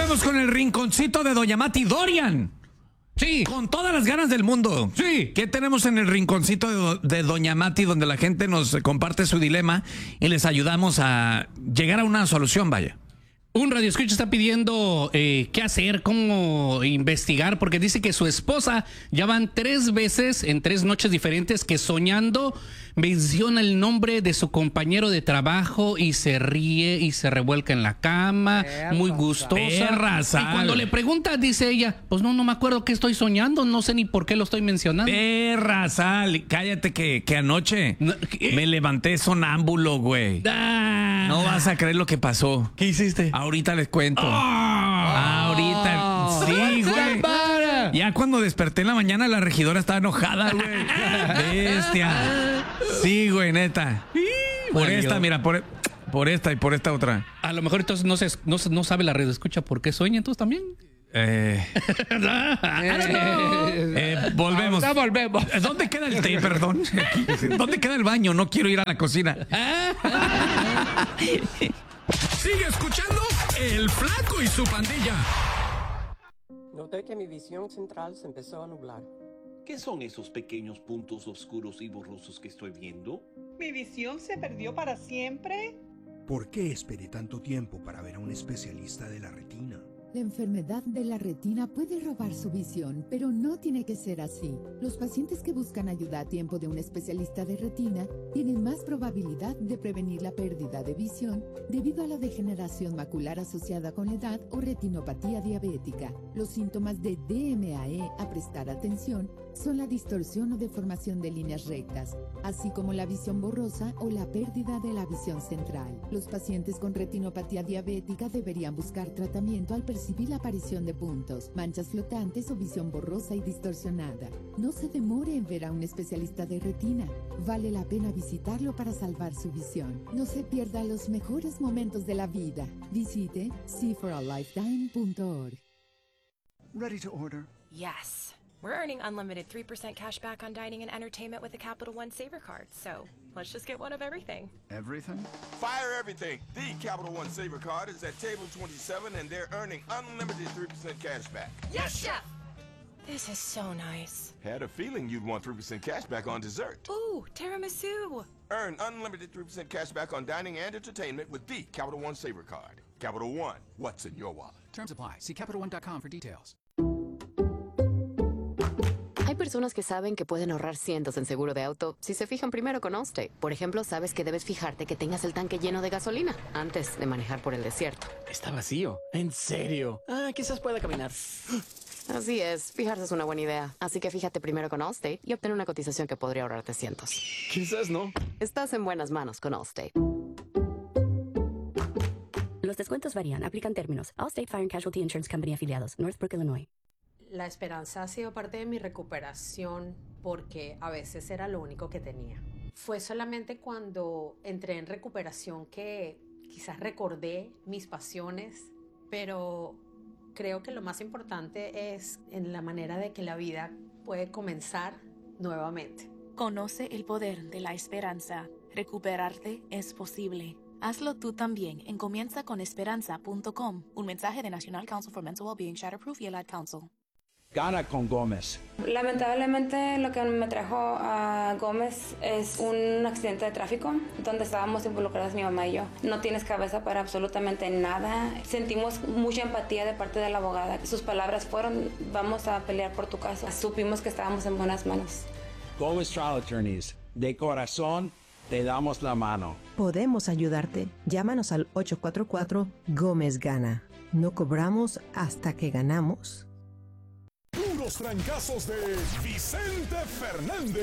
Volvemos con el rinconcito de Doña Mati Dorian. Sí. Con todas las ganas del mundo. Sí. ¿Qué tenemos en el rinconcito de Doña Mati, donde la gente nos comparte su dilema y les ayudamos a llegar a una solución, vaya? Un radioescucha está pidiendo qué hacer, cómo investigar, porque dice que su esposa ya van 3 veces en 3 noches diferentes que soñando menciona el nombre de su compañero de trabajo y se ríe y se revuelca en la cama, muy gustosa. Perra, y cuando le pregunta, dice ella, pues no me acuerdo qué estoy soñando, no sé ni por qué lo estoy mencionando. Perra, Sal, cállate que anoche me levanté sonámbulo, güey. No vas a creer lo que pasó. ¿Qué hiciste? Ahorita les cuento. Ahorita. Sí, güey. Ya cuando desperté en la mañana, la regidora estaba enojada, güey. Bestia. Sí, güey, neta. Por esta, mira, por esta y por esta otra. A lo mejor entonces no sabe la radioescucha por qué sueña, entonces también. Volvemos. Ya volvemos. ¿Dónde queda el té, perdón? ¿Dónde queda el baño? No quiero ir a la cocina. Sigue escuchando El Flaco y su pandilla. Noté que mi visión central se empezó a nublar. ¿Qué son esos pequeños puntos oscuros y borrosos que estoy viendo? ¿Mi visión se perdió para siempre? ¿Por qué esperé tanto tiempo para ver a un especialista de la retina? La enfermedad de la retina puede robar su visión, pero no tiene que ser así. Los pacientes que buscan ayuda a tiempo de un especialista de retina tienen más probabilidad de prevenir la pérdida de visión debido a la degeneración macular asociada con la edad o retinopatía diabética. Los síntomas de DMAE a prestar atención son la distorsión o deformación de líneas rectas, así como la visión borrosa o la pérdida de la visión central. Los pacientes con retinopatía diabética deberían buscar tratamiento al percibir la aparición de puntos, manchas flotantes o visión borrosa y distorsionada. No se demore en ver a un especialista de retina. Vale la pena visitarlo para salvar su visión. No se pierda los mejores momentos de la vida. Visite seeforalifetime.org. Ready to order? Yes. We're earning unlimited 3% cash back on dining and entertainment with the Capital One Saver card, so let's just get one of everything. Everything? Fire everything. The Capital One Saver card is at table 27 and they're earning unlimited 3% cash back. Yes, Chef! This is so nice. Had a feeling you'd want 3% cash back on dessert. Ooh, tiramisu! Earn unlimited 3% cash back on dining and entertainment with the Capital One Saver card. Capital One, what's in your wallet? Terms apply. See CapitalOne.com for details. Hay personas que saben que pueden ahorrar cientos en seguro de auto si se fijan primero con Allstate. Por ejemplo, sabes que debes fijarte que tengas el tanque lleno de gasolina antes de manejar por el desierto. Está vacío. ¿En serio? Quizás pueda caminar. Así es, fijarse es una buena idea. Así que fíjate primero con Allstate y obtén una cotización que podría ahorrarte cientos. Quizás no. Estás en buenas manos con Allstate. Los descuentos varían, aplican términos. Allstate Fire and Casualty Insurance Company afiliados, Northbrook, Illinois. La esperanza ha sido parte de mi recuperación porque a veces era lo único que tenía. Fue solamente cuando entré en recuperación que quizás recordé mis pasiones, pero creo que lo más importante es en la manera de que la vida puede comenzar nuevamente. Conoce el poder de la esperanza. Recuperarte es posible. Hazlo tú también en comienzaconesperanza.com. Un mensaje de National Council for Mental Wellbeing, Shatterproof y el Ad Council. Gana con Gómez. Lamentablemente lo que me trajo a Gómez es un accidente de tráfico donde estábamos involucradas mi mamá y yo. No tienes cabeza para absolutamente nada. Sentimos mucha empatía de parte de la abogada. Sus palabras fueron, vamos a pelear por tu caso. Supimos que estábamos en buenas manos. Gómez Trial Attorneys, de corazón te damos la mano. Podemos ayudarte. Llámanos al 844 Gómez Gana. No cobramos hasta que ganamos. Puros trancazos de Vicente Fernández.